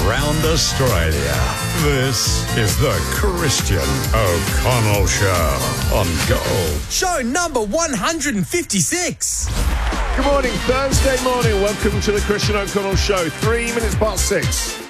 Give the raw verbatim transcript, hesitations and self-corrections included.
around Australia. This is the Christian O'Connell Show on Gold. Show number one hundred fifty-six. Good morning, Thursday morning. Welcome to the Christian O'Connell Show. Three minutes past six.